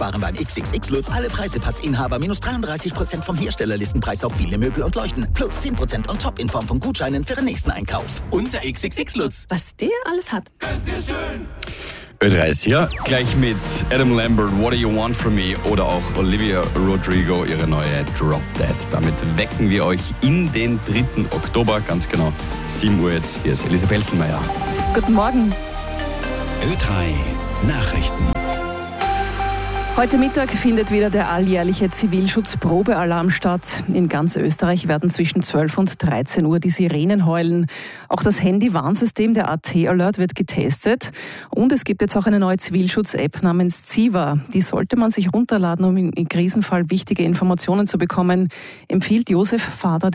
sparen beim XXX Lutz alle Preisepassinhaber minus 33% vom Herstellerlistenpreis auf viele Möbel und Leuchten. Plus 10% on top in Form von Gutscheinen für den nächsten Einkauf. Unser XXX Lutz. Was der alles hat. Ganz sehr schön. Ö3 ist hier, gleich mit Adam Lambert, What Do You Want From Me oder auch Olivia Rodrigo, ihre neue Drop Dead. Damit wecken wir euch in den 3. Oktober, ganz genau 7 Uhr jetzt. Hier ist Elisa Pelzelmeier. Guten Morgen. Ö3 Nachrichten. Heute Mittag findet wieder der alljährliche Zivilschutz-Probealarm statt. In ganz Österreich werden zwischen 12 und 13 Uhr die Sirenen heulen. Auch das Handy-Warnsystem der AT-Alert wird getestet. Und es gibt jetzt auch eine neue Zivilschutz-App namens Ziva. Die sollte man sich runterladen, um im Krisenfall wichtige Informationen zu bekommen, empfiehlt Josef Fader.